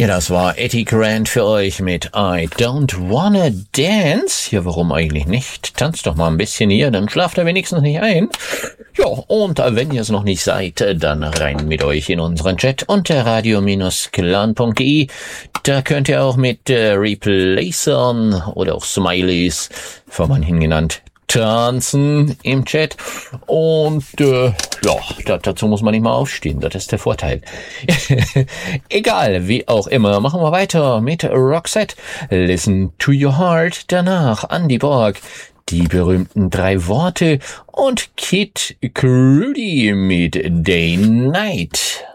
Ja, das war Eddie Grant für euch mit I Don't Wanna Dance. Ja, warum eigentlich nicht? Tanzt doch mal ein bisschen hier, dann schlaft er wenigstens nicht ein. Ja, und wenn ihr es noch nicht seid, dann rein mit euch in unseren Chat unter radio-clan.de. Da könnt ihr auch mit Replacern oder auch Smileys, von manchen genannt, tanzen im Chat. Und dazu muss man nicht mal aufstehen, das ist der Vorteil. Egal, wie auch immer, machen wir weiter mit Roxette. Listen to your heart, danach Andy Borg, die berühmten 3 Worte und Kid Cudi mit Day Night.